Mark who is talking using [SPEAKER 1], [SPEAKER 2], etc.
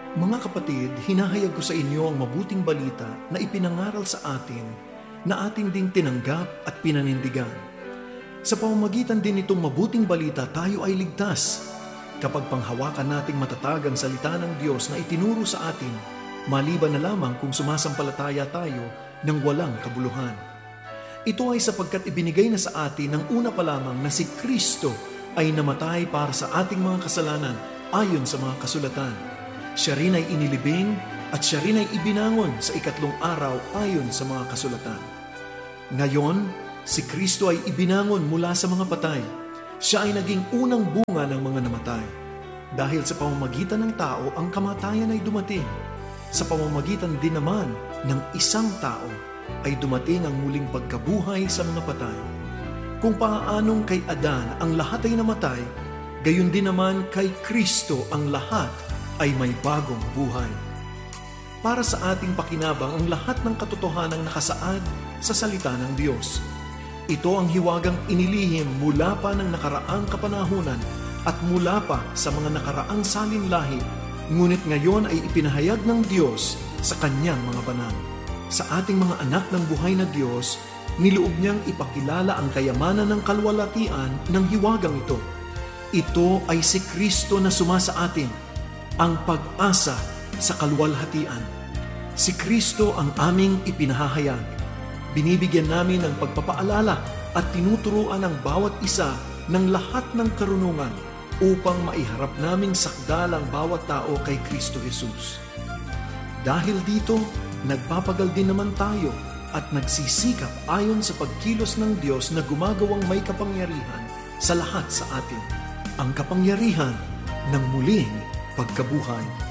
[SPEAKER 1] Mga kapatid, hinahayag ko sa inyo ang mabuting balita na ipinangaral sa atin na atin ding tinanggap at pinanindigan. Sa pamamagitan din nitong mabuting balita, tayo ay ligtas kapag panghawakan nating matatag ang salita ng Diyos na itinuro sa atin, maliban na lamang kung sumasampalataya tayo ng walang kabuluhan. Ito ay sapagkat ibinigay na sa atin ng una pa lamang na si Kristo ay namatay para sa ating mga kasalanan ayon sa mga kasulatan. Siya rin ay inilibing at siya rin ay ibinangon sa ikatlong araw ayon sa mga kasulatan. Ngayon, si Kristo ay ibinangon mula sa mga patay. Siya ay naging unang bunga ng mga namatay. Dahil sa pamamagitan ng tao, ang kamatayan ay dumating. Sa pamamagitan din naman ng isang tao ay dumating ang muling pagkabuhay sa mga patay. Kung paanong kay Adan ang lahat ay namatay, gayon din naman kay Kristo ang lahat ay may bagong buhay. Para sa ating pakinabang ang lahat ng katotohanang nakasaad sa salita ng Diyos. Ito ang hiwagang inilihim mula pa ng nakaraang kapanahunan at mula pa sa mga nakaraang salinlahi, ngunit ngayon ay ipinahayag ng Diyos sa kanyang mga banal. Sa ating mga anak ng buhay na Diyos, niloob niyang ipakilala ang kayamanan ng kalwalatian ng hiwagang ito. Ito ay si Kristo na sumasa atin, ang pag-asa sa kalwalhatian. Si Kristo ang aming ipinahahayag. Binibigyan namin ng pagpapaalala at tinuturuan ang bawat isa ng lahat ng karunungan upang maiharap naming sakdalang bawat tao kay Kristo Jesus. Dahil dito, nagpapagal din naman tayo at nagsisikap ayon sa pagkilos ng Diyos na gumagawang may kapangyarihan sa lahat sa atin. Ang kapangyarihan ng muling pagkabuhay.